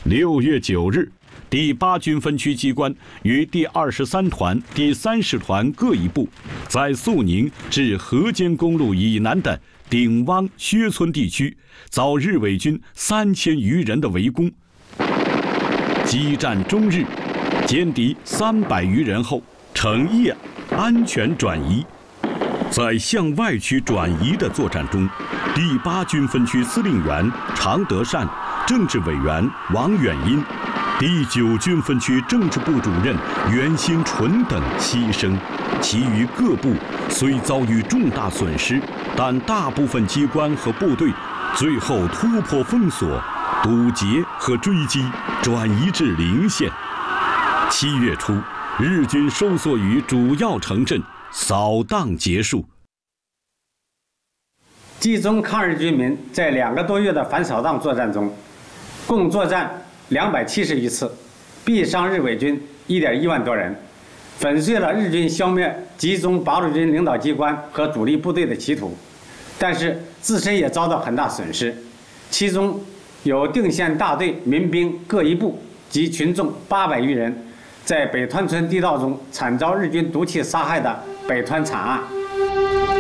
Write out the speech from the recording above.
6月9日，第8军分区机关与第23团、第30团各一部，在肃宁至河间公路以南的顶汪、薛村地区，遭日伪军3000余人的围攻。激战终日，歼敌300余人后，成夜安全转移。在向外区转移的作战中，第8军分区司令员常德善、政治委员王远英、第9军分区政治部主任袁兴纯等牺牲，其余各部虽遭遇重大损失，但大部分机关和部队最后突破封锁、堵截和追击，转移至陵县。7月初，日军收缩于主要城镇，扫荡结束。 冀中抗日军民在2个多月的反扫荡作战中，共作战270余次，毙伤日伪军1.1万多人，粉碎了日军消灭集中八路军领导机关和主力部队的企图，但是自身也遭到很大损失，其中有定县大队民兵各一部及群众800余人，在北团村地道中惨遭日军毒气杀害的北团惨案。